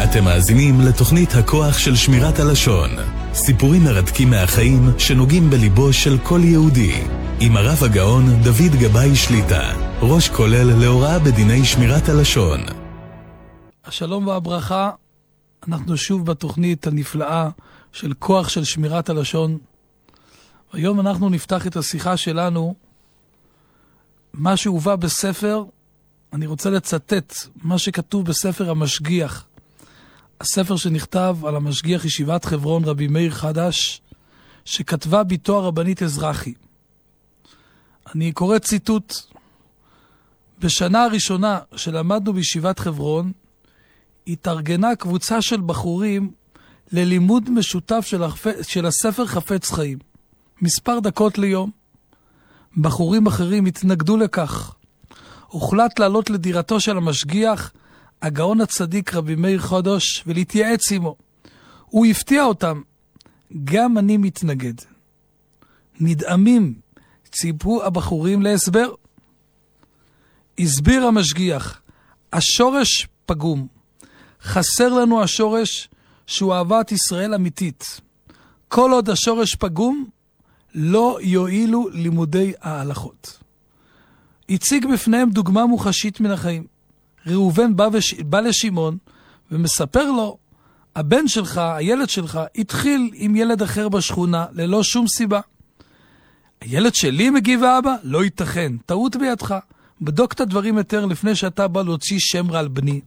אתם מאזינים לתוכנית הכוח של שמירת הלשון. סיפורים מרתקים מהחיים שנוגעים בליבו של כל יהודי. עם הרב הגאון דוד גבאי שליטה, ראש כולל להוראה בדיני שמירת הלשון. השלום והברכה, אנחנו שוב בתוכנית הנפלאה של כוח של שמירת הלשון. היום אנחנו נפתח את השיחה שלנו, מה שהובא בספר, אני רוצה לצטט מה שכתוב בספר המשגיח. הספר שנכתב על המשגיח ישיבת חברון רבי מאיר חדש, שכתבה ביתו הרבנית אזרחי. אני קורא ציטוט. בשנה הראשונה שלמדנו בישיבת חברון, התארגנה קבוצה של בחורים ללימוד משותף של הספר חפץ חיים. מספר דקות ליום. בחורים אחרים התנגדו לכך. הוחלט לעלות לדירתו של המשגיח, הגאון הצדיק רבי מאיר חדש, ולהתייעץ עמו. הוא הפתיע אותם. גם אני מתנגד. נדהמים ציפו הבחורים להסבר. הסביר המשגיח, השורש פגום. חסר לנו השורש שהוא אהבת ישראל אמיתית. כל עוד השורש פגום, לא יועילו לימודי ההלכות. הציג בפניהם דוגמה מוחשית מן החיים. ראובן בא לשמעון ומספר לו, הבן שלך, הילד שלך, התחיל עם ילד אחר בשכונה ללא שום סיבה. הילד שלי מגיב האבא? לא ייתכן, טעות בידך. בדוק את הדברים יותר לפני שאתה בא להוציא שם רע על בני.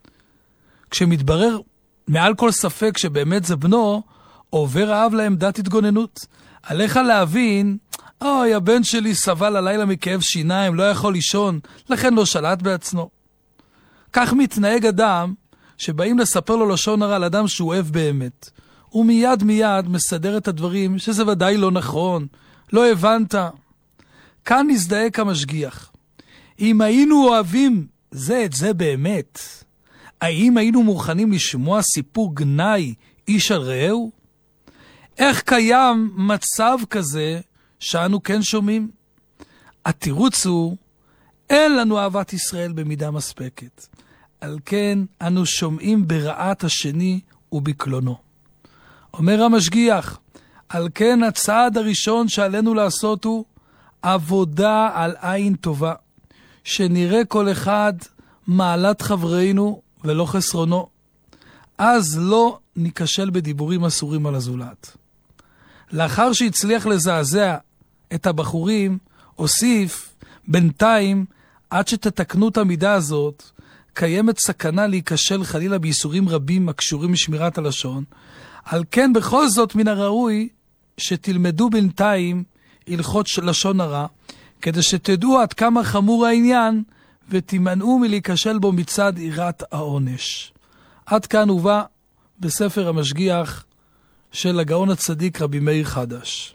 כשמתברר מעל כל ספק שבאמת זה בנו, עובר האב לעמדת התגוננות. עליך להבין, אוי, הבן שלי סבל הלילה מכאב שיניים, לא יכול לישון, לכן לא שלט בעצמו. כך מתנהג אדם שבאים לספר לו לשון הרע על אדם שהוא אוהב באמת. הוא מיד מסדר את הדברים שזה ודאי לא נכון, לא הבנת. כאן נזדהק המשגיח. אם היינו אוהבים זה את זה באמת, האם היינו מוכנים לשמוע סיפור גנאי איש על רעהו? איך קיים מצב כזה שאנו כן שומעים? התירוץ הוא, אין לנו אהבת ישראל במידה מספקת. על כן אנו שומעים ברעת השני ובקלונו. אומר המשגיח, על כן הצעד הראשון שעלינו לעשות הוא עבודה על עין טובה, שנראה כל אחד מעלת חברינו ולא חסרונו. אז לא ניקשל בדיבורים אסורים על הזולת. לאחר שהצליח לזעזע את הבחורים, הוסיף, בינתיים, עד שתתקנו את המידה הזאת, קיימת סכנה להיקשל חלילה בייסורים רבים הקשורים משמירת הלשון. על כן בכל זאת מן הראוי שתלמדו בינתיים הלכות לשון הרע, כדי שתדעו עד כמה חמור העניין ותימנעו מלהיקשל בו מצד יראת העונש. עד כאן הובא בספר המשגיח של הגאון הצדיק רבי מאיר חדש.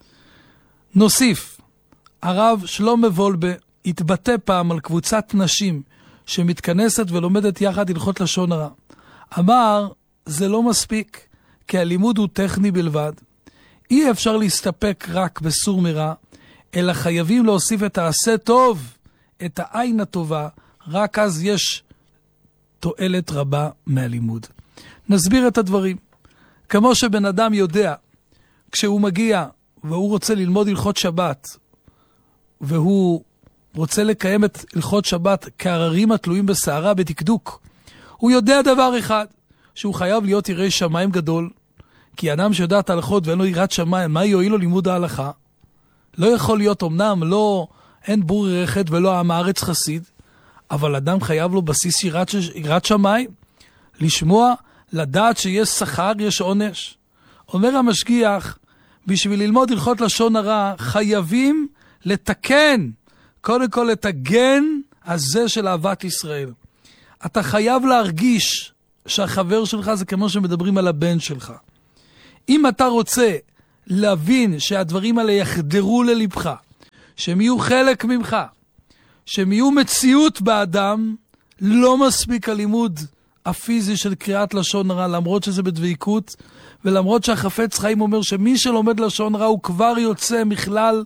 נוסיף, הרב שלמה וולבה התבטא פעם על קבוצת נשים שמתכנסת ולומדת יחד הלכות לשון הרע. אמר, זה לא מספיק, כי הלימוד הוא טכני בלבד. אי אפשר להסתפק רק בסור מרע, אלא חייבים להוסיף את העשה טוב, את העין הטובה, רק אז יש תועלת רבה מהלימוד. נסביר את הדברים. כמו שבן אדם יודע, כשהוא מגיע והוא רוצה ללמוד הלכות שבת, והוא רוצה לקיים את הלכות שבת כעררים התלויים בשערה בתקדוק, הוא יודע דבר אחד, שהוא חייב להיות ירא שמיים גדול, כי אדם שיודע את ההלכות ואין לו יראת שמיים, מה יועיל לו לימוד ההלכה? לא יכול להיות אמנם, לא, אין בור ירחת ולא עם הארץ חסיד, אבל אדם חייב לו בסיס יראת שמיים, לשמוע, לדעת שיש שכר, יש עונש. אומר המשגיח, בשביל ללמוד הלכות לשון הרע, חייבים לתקן, קודם כל את הגן הזה של אהבת ישראל. אתה חייב להרגיש שהחבר שלך זה כמו שמדברים על הבן שלך. אם אתה רוצה להבין שהדברים האלה יחדרו ללבך, שהם יהיו חלק ממך, שהם יהיו מציאות באדם, לא מספיק הלימוד הפיזי של קריאת לשון רע, למרות שזה בדביקות, ולמרות שהחפץ חיים אומר שמי שלומד לשון רע הוא כבר יוצא מכלל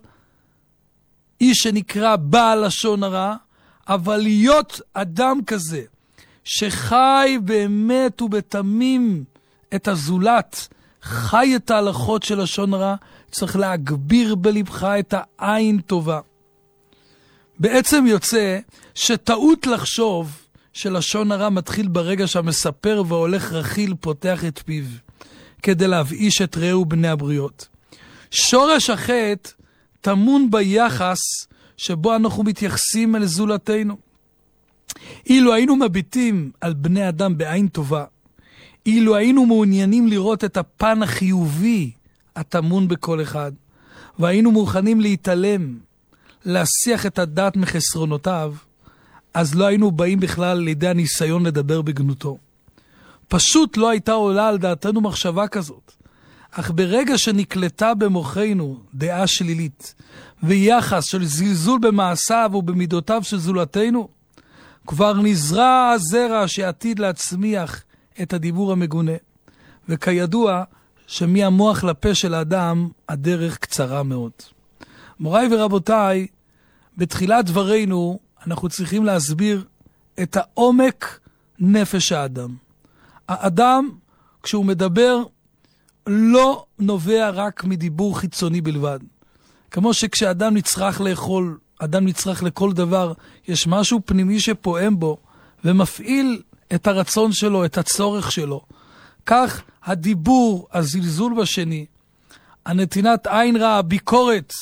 איש שנקרא בעל לשון הרע, אבל להיות אדם כזה שחי באמת ובתמים את הזולת, חי את ההלכות של לשון הרע, צריך להגביר בלבך את העין טובה. בעצם יוצא שטעות לחשוב שלשון הרע מתחיל ברגע שהמספר והולך רכיל פותח את פיו, כדי להבאיש את רעהו בני הבריות. שורש החטא טמון ביחס שבו אנחנו מתייחסים אל זולתנו. אילו היינו מביטים על בני אדם בעין טובה, אילו היינו מעוניינים לראות את הפן החיובי הטמון בכל אחד, והיינו מוכנים להתעלם, להסיח את הדעת מחסרונותיו, אז לא היינו באים בכלל לידי הניסיון לדבר בגנותו. פשוט לא הייתה עולה על דעתנו מחשבה כזאת. אך ברגע שנקלטה במוחנו דעה שלילית, ויחס של זלזול במעשיו ובמידותיו של זולתנו, כבר נזרע הזרע שעתיד להצמיח את הדיבור המגונה. וכידוע שמהמוח לפה של האדם הדרך קצרה מאוד. מוריי ורבותיי, בתחילת דברינו אנחנו צריכים להסביר את העומק נפש האדם. האדם, כשהוא מדבר, לא נובע רק מדיבור חיצוני בלבד. כמו שכשאדם נצרך לאכול, אדם נצרך לכל דבר, יש משהו פנימי שפועם בו ומפעיל את הרצון שלו, את הצורך שלו. כך הדיבור, הזלזול בשני, הנתינת עין רע, הביקורת,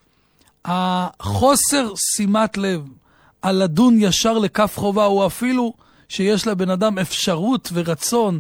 החוסר שימת לב, הלדון ישר לכף חובה, או אפילו שיש לבן אדם אפשרות ורצון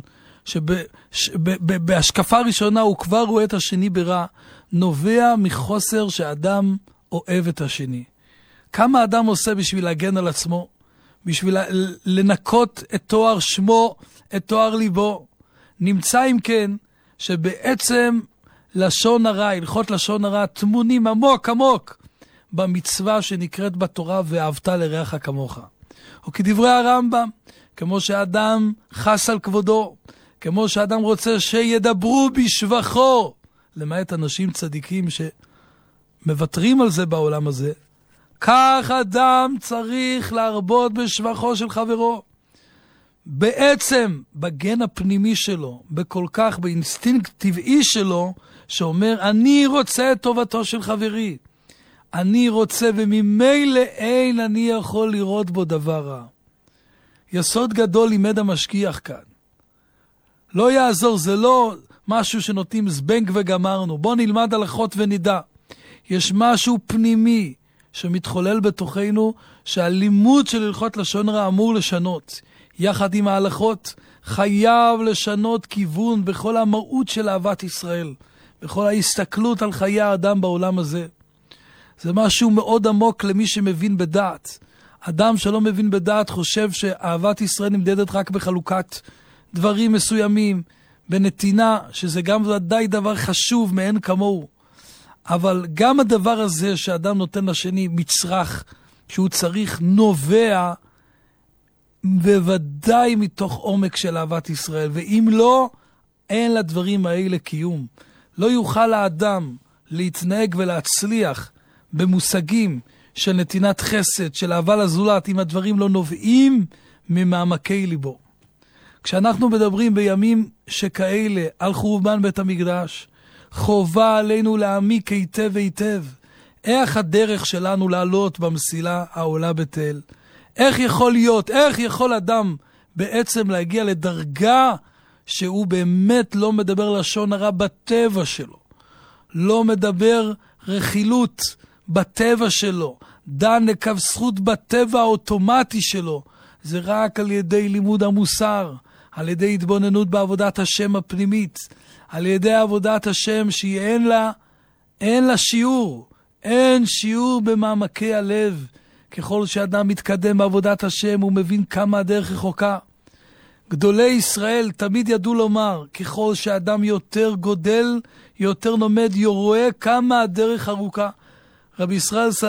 שבהשקפה ראשונה הוא כבר רואה את השני ברע, נובע מחוסר שאדם אוהב את השני. כמה אדם עושה בשביל להגן על עצמו, בשביל לנקות את תואר שמו, את תואר ליבו. נמצא אם כן שבעצם לשון הרע, הלכות לשון הרע, תמונים עמוק עמוק במצווה שנקראת בתורה ואהבת לרעך כמוך. או כדברי הרמב"ם, כמו שאדם חס על כבודו, כמו שאדם רוצה שידברו בשבחו, למעט אנשים צדיקים שמוותרים על זה בעולם הזה, כך אדם צריך להרבות בשבחו של חברו. בעצם בגן הפנימי שלו, בכל כך באינסטינקט טבעי שלו, שאומר אני רוצה את טובתו של חברי, אני רוצה וממילא אין אני יכול לראות בו דבר רע. יסוד גדול לימד המשגיח כאן. לא יעזור, זה לא משהו שנותנים זבנג וגמרנו. בוא נלמד הלכות ונדע. יש משהו פנימי שמתחולל בתוכנו, שהלימוד של הלכות לשון רע אמור לשנות. יחד עם ההלכות חייב לשנות כיוון בכל המהות של אהבת ישראל, בכל ההסתכלות על חיי האדם בעולם הזה. זה משהו מאוד עמוק למי שמבין בדעת. אדם שלא מבין בדעת חושב שאהבת ישראל נמדדת רק בחלוקת דברים מסוימים, בנתינה, שזה גם ודאי דבר חשוב מאין כמוהו. אבל גם הדבר הזה שאדם נותן לשני מצרך שהוא צריך נובע בוודאי מתוך עומק של אהבת ישראל. ואם לא, אין לדברים האלה קיום. לא יוכל האדם להתנהג ולהצליח במושגים של נתינת חסד, של אהבה לזולת, אם הדברים לא נובעים ממעמקי ליבו. כשאנחנו מדברים בימים שכאלה על חורבן בית המקדש, חובה עלינו להעמיק היטב היטב איך הדרך שלנו לעלות במסילה העולה בתל. איך יכול להיות, איך יכול אדם בעצם להגיע לדרגה שהוא באמת לא מדבר לשון הרע בטבע שלו, לא מדבר רכילות בטבע שלו, דן לקו זכות בטבע האוטומטי שלו. זה רק על ידי לימוד המוסר, על ידי התבוננות בעבודת השם הפנימית, על ידי עבודת השם שהיא אין לה שיעור, אין שיעור במעמקי הלב. ככל שאדם מתקדם בעבודת השם הוא מבין כמה הדרך רחוקה. גדולי ישראל תמיד ידעו לומר, ככל שאדם יותר גודל, יותר לומד, רואה כמה הדרך ארוכה. רבי ישראל